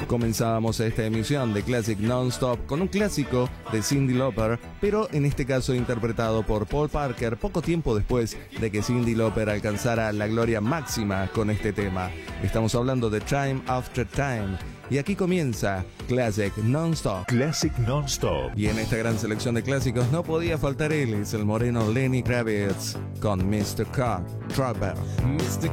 Comenzábamos esta emisión de Classic Non-Stop con un clásico de Cyndi Lauper, pero en este caso interpretado por Paul Parker poco tiempo después de que Cyndi Lauper alcanzara la gloria máxima con este tema. Estamos hablando de Time After Time. Y aquí comienza Classic Non-Stop. Classic Non-Stop. Y en esta gran selección de clásicos no podía faltar él, es el moreno Lenny Kravitz con Mr. Car Trouble. Mr.